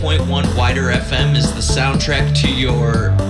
101.1 Wider FM is the soundtrack to your